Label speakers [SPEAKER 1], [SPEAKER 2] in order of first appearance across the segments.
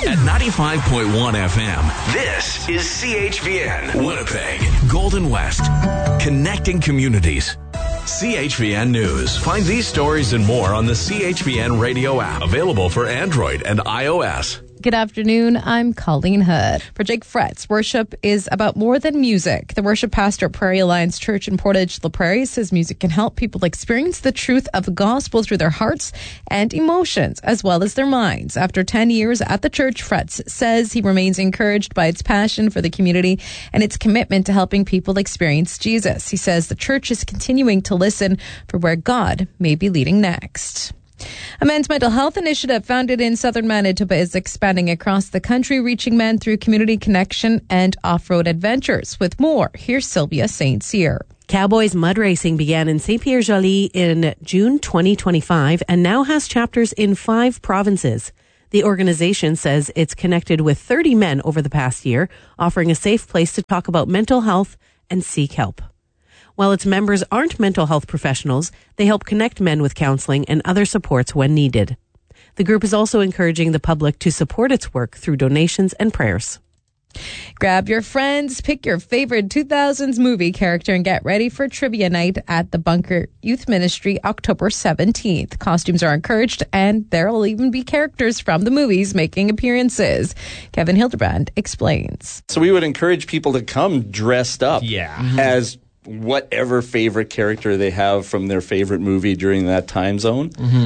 [SPEAKER 1] At 95.1 FM, this is CHVN, Winnipeg, Golden West, connecting communities. CHVN News. Find these stories and more on the CHVN radio app, available for Android and iOS.
[SPEAKER 2] Good afternoon. I'm Colleen Hood. For Jake Fretz, worship is about more than music. The worship pastor at Prairie Alliance Church in Portage La Prairie says music can help people experience the truth of the gospel through their hearts and emotions, as well as their minds. After 10 years at the church, Fretz says he remains encouraged by its passion for the community and its commitment to helping people experience Jesus. He says the church is continuing to listen for where God may be leading next. A men's mental health initiative founded in southern Manitoba is expanding across the country, reaching men through community connection and off-road adventures. With more, here's Sylvia St. Cyr.
[SPEAKER 3] Cowboys Mud Racing began in Saint-Pierre-Joli in June 2025 and now has chapters in 5 provinces. The organization says it's connected with 30 men over the past year, offering a safe place to talk about mental health and seek help. While its members aren't mental health professionals, they help connect men with counseling and other supports when needed. The group is also encouraging the public to support its work through donations and prayers.
[SPEAKER 2] Grab your friends, pick your favorite 2000s movie character, and get ready for trivia night at the Bunker Youth Ministry October 17th. Costumes are encouraged, and there will even be characters from the movies making appearances. Kevin Hildebrand explains.
[SPEAKER 4] So we would encourage people to come dressed up as whatever favorite character they have from their favorite movie during that time zone.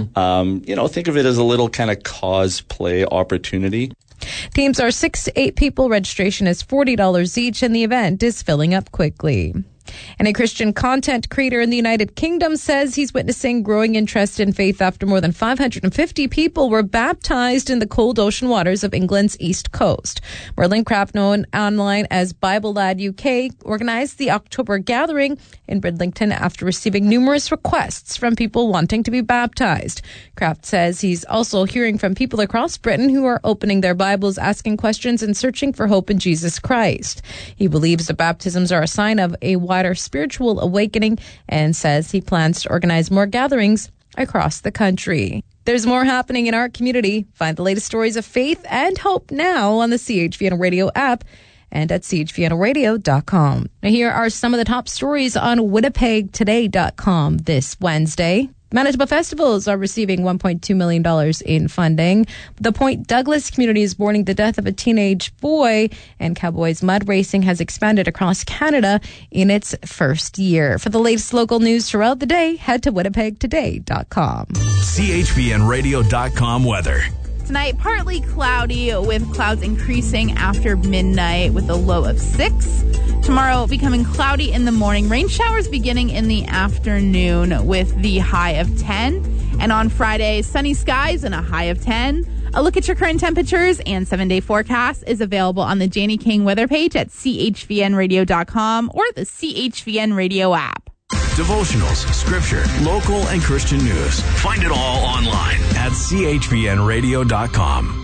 [SPEAKER 4] Think of it as a little kind of cosplay opportunity.
[SPEAKER 2] Teams are 6 to 8 people. Registration is $40 each, and the event is filling up quickly. And a Christian content creator in the United Kingdom says he's witnessing growing interest in faith after more than 550 people were baptized in the cold ocean waters of England's east coast. Merlin Craft, known online as Bible Lad UK, organized the October gathering in Bridlington after receiving numerous requests from people wanting to be baptized. Craft says he's also hearing from people across Britain who are opening their Bibles, asking questions, and searching for hope in Jesus Christ. He believes the baptisms are a sign of a wider spiritual awakening and says he plans to organize more gatherings across the country. There's more happening in our community. Find the latest stories of faith and hope now on the CHVN Radio app and at chvnradio.com. Now, here are some of the top stories on winnipegtoday.com this Wednesday. Manitoba Festivals are receiving $1.2 million in funding. The Point Douglas community is mourning the death of a teenage boy, and Cowboys Mud Racing has expanded across Canada in its first year. For the latest local news throughout the day, head to winnipegtoday.com.
[SPEAKER 1] CHVNradio.com weather.
[SPEAKER 5] Tonight, partly cloudy with clouds increasing after midnight with a low of 6. Tomorrow, becoming cloudy in the morning. Rain showers beginning in the afternoon with the high of 10. And on Friday, sunny skies and a high of 10. A look at your current temperatures and 7-day forecast is available on the Janie King weather page at chvnradio.com or the CHVN Radio app.
[SPEAKER 1] Devotionals, scripture, local and Christian news. Find it all online at chvnradio.com.